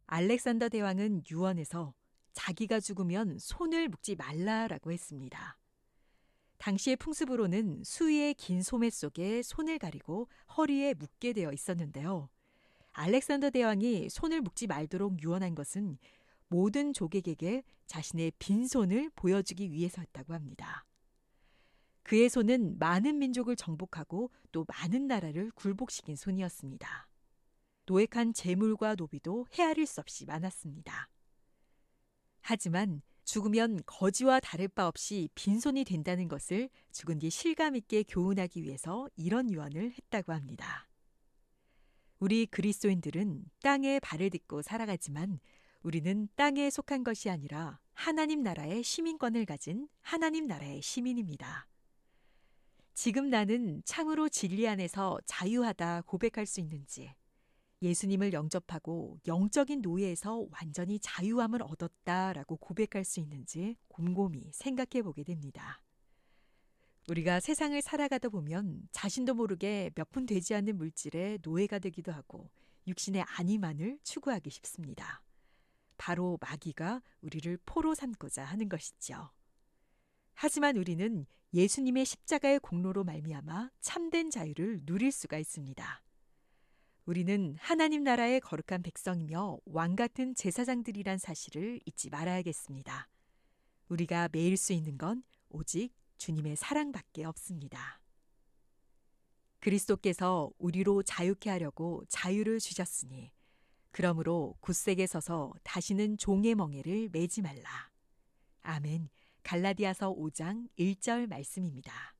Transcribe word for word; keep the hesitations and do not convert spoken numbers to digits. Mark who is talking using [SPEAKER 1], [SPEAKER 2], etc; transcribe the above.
[SPEAKER 1] 알렉산더 대왕은 유언에서 자기가 죽으면 손을 묶지 말라라고 했습니다. 당시의 풍습으로는 수위의 긴 소매 속에 손을 가리고 허리에 묶게 되어 있었는데요. 알렉산더 대왕이 손을 묶지 말도록 유언한 것은 모든 족객에게 자신의 빈손을 보여주기 위해서였다고 합니다. 그의 손은 많은 민족을 정복하고 또 많은 나라를 굴복시킨 손이었습니다. 노획한 재물과 노비도 헤아릴 수 없이 많았습니다. 하지만 죽으면 거지와 다를 바 없이 빈손이 된다는 것을 죽은 뒤 실감 있게 교훈하기 위해서 이런 유언을 했다고 합니다. 우리 그리스도인들은 땅에 발을 딛고 살아가지만 우리는 땅에 속한 것이 아니라 하나님 나라의 시민권을 가진 하나님 나라의 시민입니다. 지금 나는 참으로 진리 안에서 자유하다 고백할 수 있는지, 예수님을 영접하고 영적인 노예에서 완전히 자유함을 얻었다라고 고백할 수 있는지 곰곰이 생각해 보게 됩니다. 우리가 세상을 살아가다 보면 자신도 모르게 몇 푼 되지 않는 물질의 노예가 되기도 하고 육신의 안위만을 추구하기 쉽습니다. 바로 마귀가 우리를 포로 삼고자 하는 것이죠. 하지만 우리는 예수님의 십자가의 공로로 말미암아 참된 자유를 누릴 수가 있습니다. 우리는 하나님 나라의 거룩한 백성이며 왕 같은 제사장들이란 사실을 잊지 말아야겠습니다. 우리가 매일 수 있는 건 오직 주님의 사랑밖에 없습니다. 그리스도께서 우리로 자유케 하려고 자유를 주셨으니 그러므로 굳세게 서서 다시는 종의 멍에를 매지 말라. 아멘. 갈라디아서 오 장 일 절 말씀입니다.